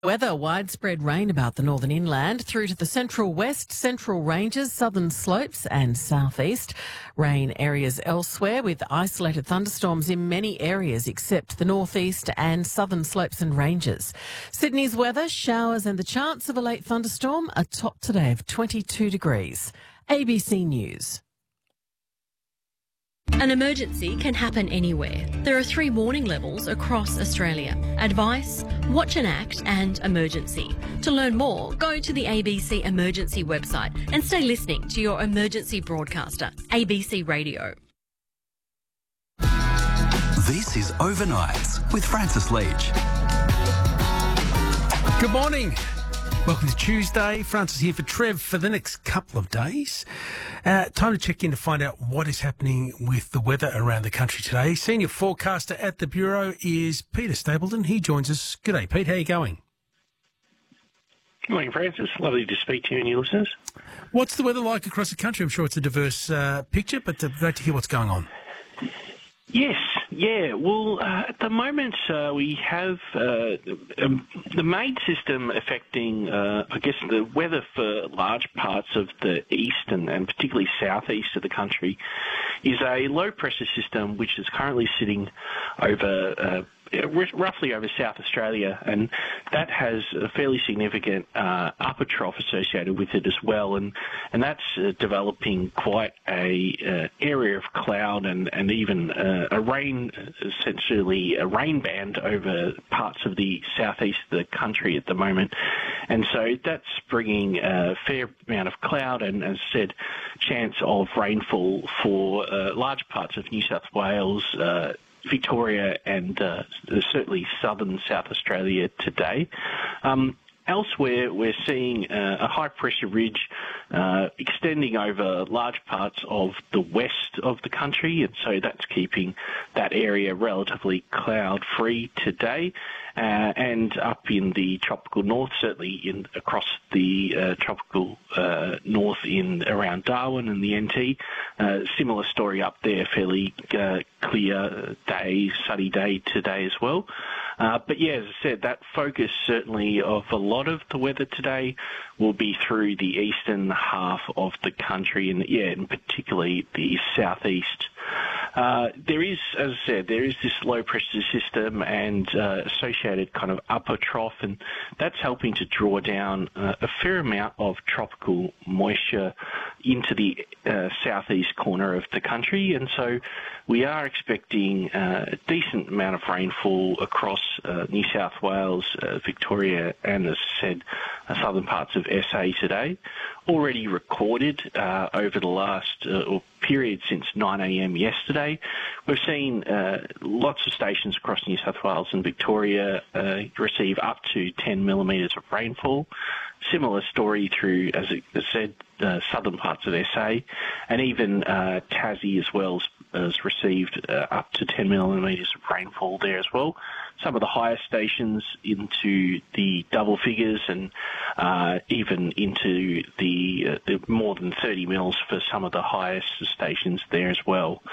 Weather, widespread rain about the northern inland through to the central west, central ranges, southern slopes and southeast. Rain areas elsewhere with isolated thunderstorms in many areas except the northeast and southern slopes and ranges. Sydney's weather, showers and the chance of a late thunderstorm, a top today of 22 degrees. ABC News. An emergency can happen anywhere. There are 3 warning levels across Australia: advice, watch and act and emergency. To learn more, go to the ABC Emergency website and stay listening to your emergency broadcaster, ABC Radio. This is Overnights with Francis Leach. Good morning. Welcome to Tuesday. Francis here for Trev for the next couple of days. Time to check in to find out what is happening with the weather around the country today. Senior forecaster at the Bureau is Peter Stapleton. He joins us. G'day, Pete. How are you going? Good morning, Francis. Lovely to speak to you and your listeners. What's the weather like across the country? I'm sure it's a diverse picture, but great to hear what's going on. Yes, yeah. Well, at the moment we have the main system affecting, I guess, the weather for large parts of the east and particularly southeast of the country is a low-pressure system which is currently sitting over roughly over South Australia, and that has a fairly significant upper trough associated with it as well, and that's developing quite a area of cloud and even a rain, essentially a rain band over parts of the southeast of the country at the moment, and so that's bringing a fair amount of cloud and, as I said, chance of rainfall for large parts of New South Wales, Victoria and certainly southern South Australia today. Elsewhere, we're seeing a high-pressure ridge extending over large parts of the west of the country, and so that's keeping that area relatively cloud-free today. And up in the tropical north, certainly across the tropical north in around Darwin and the NT. Similar story up there, fairly clear day, sunny day today as well. But yeah, as I said, that focus certainly of a lot of the weather today will be through the eastern half of the country, and particularly the southeast. There is, as I said, there is this low pressure system and associated kind of upper trough, and that's helping to draw down a fair amount of tropical moisture into the southeast corner of the country, and so we are expecting a decent amount of rainfall across New South Wales, Victoria, and, as I said, southern parts of SA today. Already recorded over the last period since 9 a.m. yesterday. We've seen lots of stations across New South Wales and Victoria receive up to 10 millimetres of rainfall. Similar story through, as I said, southern parts of SA, and even Tassie as well has received up to 10 millimetres of rainfall there as well. Some of the highest stations into the double figures, and even into the more than 30 mils for some of the highest stations there as well.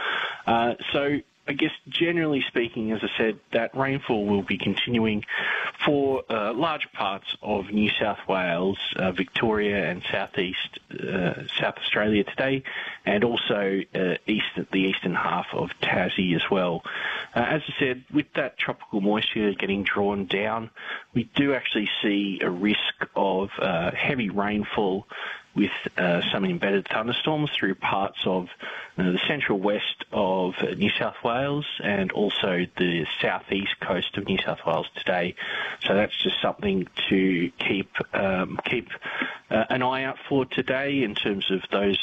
So I guess generally speaking, as I said, that rainfall will be continuing for large parts of New South Wales, Victoria and southeast South Australia today, and also the eastern half of Tassie as well. As I said, with that tropical moisture getting drawn down, we do actually see a risk of heavy rainfall with some embedded thunderstorms through parts of the central west of New South Wales and also the southeast coast of New South Wales today. So that's just something to keep an eye out for today in terms of those